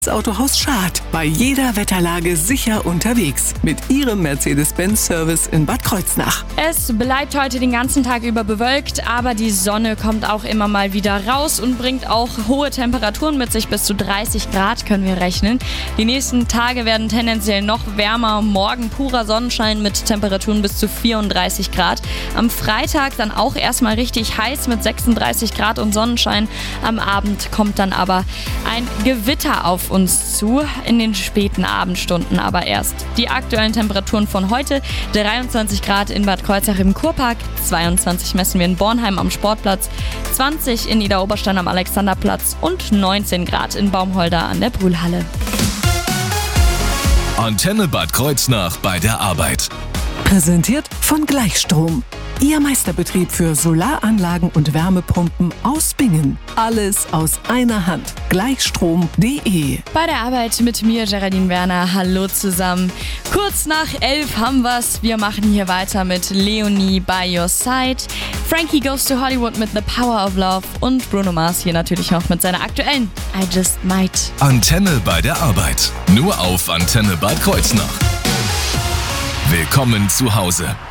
Autohaus Schad. Bei jeder Wetterlage sicher unterwegs. Mit Ihrem Mercedes-Benz-Service in Bad Kreuznach. Es bleibt heute den ganzen Tag über bewölkt, aber die Sonne kommt auch immer mal wieder raus und bringt auch hohe Temperaturen mit sich. Bis zu 30 Grad können wir rechnen. Die nächsten Tage werden tendenziell noch wärmer. Morgen purer Sonnenschein mit Temperaturen bis zu 34 Grad. Am Freitag dann auch erstmal richtig heiß mit 36 Grad und Sonnenschein. Am Abend kommt dann aber ein Gewitter auf uns zu, in den späten Abendstunden aber erst. Die aktuellen Temperaturen von heute: 23 Grad in Bad Kreuznach im Kurpark, 22 messen wir in Bornheim am Sportplatz, 20 in Idar-Oberstein am Alexanderplatz und 19 Grad in Baumholder an der Brühlhalle. Antenne Bad Kreuznach bei der Arbeit. Präsentiert von Gleichstrom. Ihr Meisterbetrieb für Solaranlagen und Wärmepumpen aus Bingen. Alles aus einer Hand. Gleichstrom.de. Bei der Arbeit mit mir, Geraldine Werner. Hallo zusammen. Kurz nach 11 haben wir's. Wir machen hier weiter mit Leonie by Your Side. Frankie Goes to Hollywood mit The Power of Love und Bruno Mars hier natürlich noch mit seiner aktuellen I Just Might. Antenne bei der Arbeit. Nur auf Antenne Bad Kreuznach. Willkommen zu Hause.